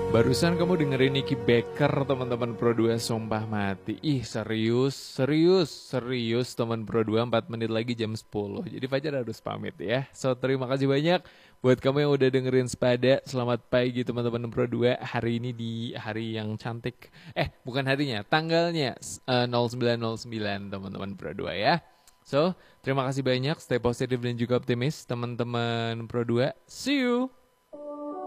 Barusan kamu dengerin Nicky Baker teman-teman Pro 2 sumpah mati. Ih serius teman Pro 2 4 menit lagi jam 10. Jadi Fajar harus pamit ya. So terima kasih banyak buat kamu yang udah dengerin Sepada. Selamat pagi teman-teman Pro 2. Hari ini di hari yang cantik. Bukan harinya, tanggalnya 0909 teman-teman Pro 2 ya. So terima kasih banyak, stay positif dan juga optimis teman-teman Pro 2. See you.